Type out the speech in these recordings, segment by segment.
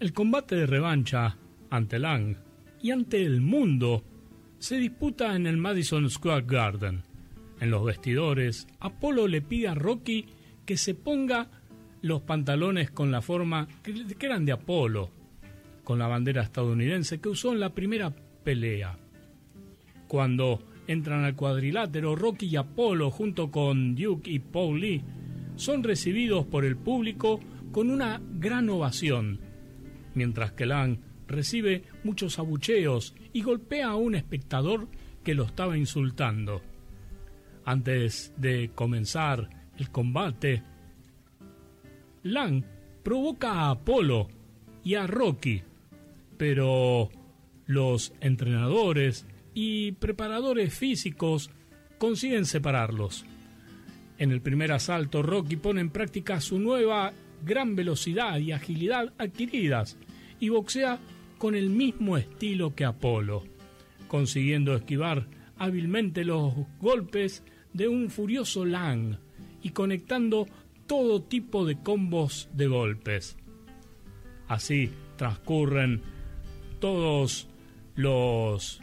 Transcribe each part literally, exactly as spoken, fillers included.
El combate de revancha ante Lang y ante el mundo se disputa en el Madison Square Garden. En los vestidores, Apolo le pide a Rocky que se ponga los pantalones con la forma que, que eran de Apolo, con la bandera estadounidense que usó en la primera pelea. Cuando entran al cuadrilátero, Rocky y Apolo, junto con Duke y Paul Lee, son recibidos por el público con una gran ovación, mientras que Lang recibe muchos abucheos y golpea a un espectador que lo estaba insultando. Antes de comenzar el combate, Lang provoca a Apolo y a Rocky, pero los entrenadores y preparadores físicos consiguen separarlos. En el primer asalto, Rocky pone en práctica su nueva gran velocidad y agilidad adquiridas y boxea con el mismo estilo que Apolo, consiguiendo esquivar hábilmente los golpes de un furioso Lang y conectando todo tipo de combos de golpes. Así transcurren todos los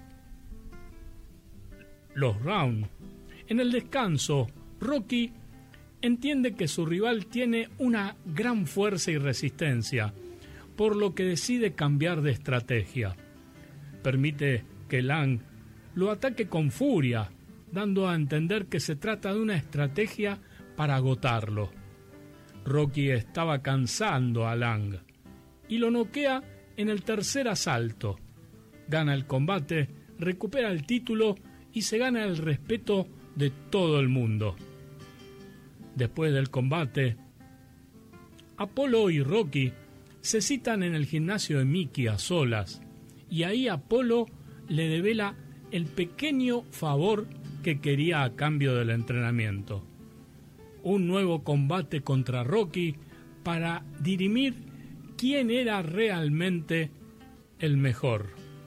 los rounds. En el descanso, Rocky entiende que su rival tiene una gran fuerza y resistencia, por lo que decide cambiar de estrategia. Permite que Lang lo ataque con furia, dando a entender que se trata de una estrategia para agotarlo. Rocky estaba cansando a Lang y lo noquea en el tercer asalto. Gana el combate, recupera el título y se gana el respeto de todo el mundo. Después del combate, Apolo y Rocky se citan en el gimnasio de Mickey a solas, y ahí Apolo le devela el pequeño favor que quería a cambio del entrenamiento: un nuevo combate contra Rocky para dirimir quién era realmente el mejor.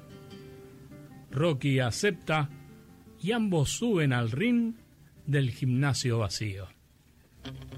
Rocky acepta y ambos suben al ring del gimnasio vacío.